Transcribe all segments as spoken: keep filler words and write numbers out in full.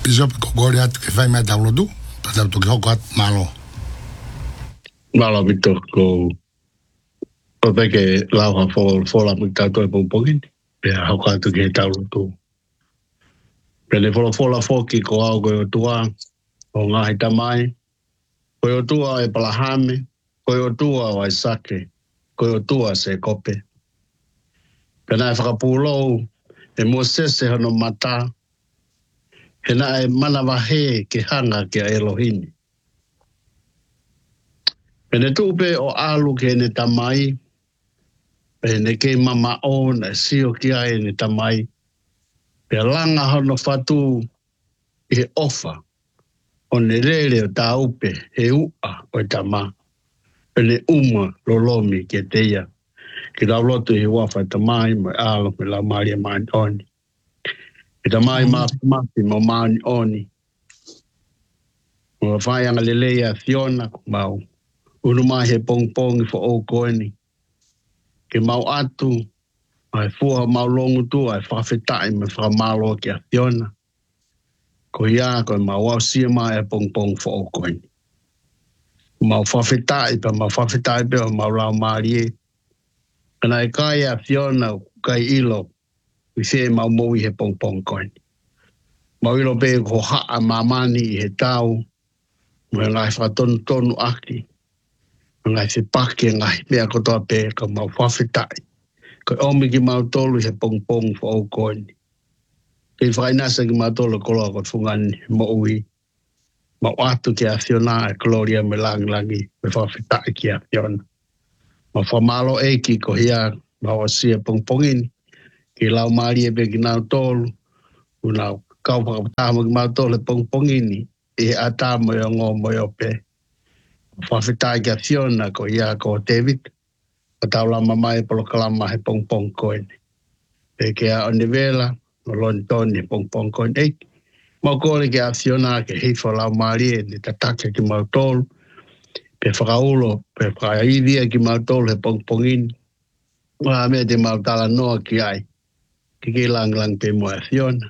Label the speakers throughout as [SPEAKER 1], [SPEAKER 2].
[SPEAKER 1] Bishop ko gole atu ke fai mai taulo tu. Pasal tu ke hoko at malo.
[SPEAKER 2] Malo bito ko ko ke lau ha fo fo la mita to e pongin. Pe hoko atu ke taulo tu. Pe le fo fo la fo ki ko au ko tua o ngā he tamai. Ko o tua e palahame, ko o tua o ai sake, ko o tua se kope. Pena e whakapūlou e mo sese hono mata. Hena e mana wahe ke hanga ke a Elohini. Pene tupe o alu ke ne tamai. Pene ke mama o na sio ki ai ne tamai. Pe langa hono fatu i he ofa. O ne rere o tā upe he ua o tama. Pene uma lolomi ke teia. Ki rau lotu he wafa tamai mo alo me la maria maani oni. Ki tamai maafi maafi mo maani oni. Mo whaianga lelea Fiona ku mau. Unumai he pong pong fo o koeni. Ki mau atu. Ai fua mau longu tu ai whawhetai me whamalo ki a Fiona. Ko ia ko mau au sia mai e pong pong fo o koeni. Mau whawhetai pa mau whawhetai pe o mau lau marie. Kana e kai a Fiona kai ilo. I se mau moui he pong pong koeni. Mau ilo pe ko haa mamani i he tau. Mo ngai whatonu tonu aki. Ngai se pake ngai mea kotoa pe ka mau whawhetai. Ko omi ki mau tolu he pong pong fo o koeni. Kei whainasa ki mau tolu koloa ko tungani mo ui. Mau atu ki a Fiona e Gloria me langi langi me whawhetai ki a Fiona. Ma whamalo eki ko hia mau asia pong pongini. Ki lau maari e pe ki nau tolu. Unau kau whakapatama ki mau tolu he pong pongini. E ata mo yo ngō mo yo pe. Whawhetai ki a Fiona ko hia ko David. O tau lama mai polo kalama he pong pong koeni. E ke a onivela, o loni toni he pong pong koeni. Ei, mau kore ki a Fiona ke hifo lau maari e ni tatake ki mau tolu. Pe whakaulo, pe whakaidhia ki mau tolu he pong pongini. Wa mea te mau tala noa ki ai. Ki ki lang lang pe mo a Fiona.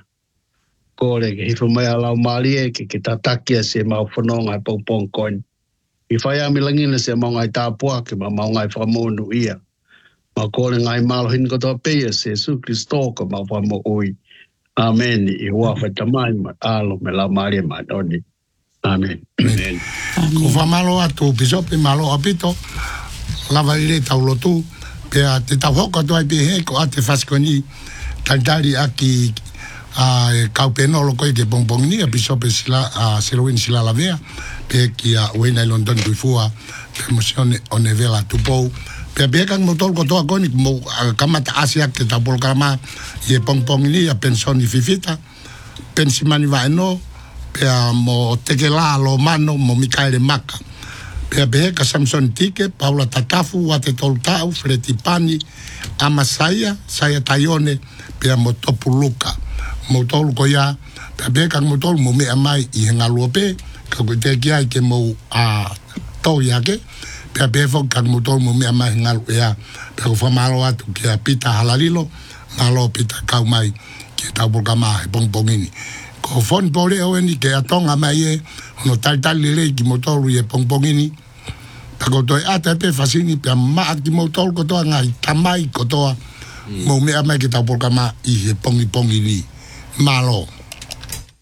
[SPEAKER 2] Kore ke hifo mai a lau maari e ki ki tatakia se mau whanonga he pong pong koeni. I whai ami langina se mau ngai tāpua ke ma mau ngai whamonu ia. Ma kore ngai malo hin kotoa peia se Jesu Christo ko ma whamo ui. Amen. I hua whaitamai ma alo me la maria ma doni. Amen. Amen.
[SPEAKER 1] Ko whamalo atu pisope malo apito. Lava ire taulo tu. Pea te tau hoka tu ai pehe ko ate whaskoni. Tantari aki uh, kaupenolo koe ke pongpong ni a pisope sila uh, Selowin sila lavea. Pe ki a uena i London tuifua pe mosione o nevela tupou pe pe kang motol ko toa koni mo kamata asia ke ta polkama ye pong pong ni a pensioni fifita pensimani va no pe mo tekela lo mano mo Mikaele Maka pe pe ka Samson Tike Paula Tatafu wate toltau Freti Pani Amasaya saya Tayone pe mo Topuluka mo tol ko ya pe pe kang motol mo me amai i ngaluope ka ko te kia ke mo a to ya ke pe pe fo kan mo to mo me ma ngal ya pe ko fa malo atu ke pita halalilo malo pita ka mai ke ta bo kama bong bongini ko fon pole o ni ke atonga mai e no tal tal le ki mo to ye bong bongini ta ko to ata pe fasini pe ma ki mo to ko to ngai tamai ko to mo me ma ke ta bo kama i bong bongini malo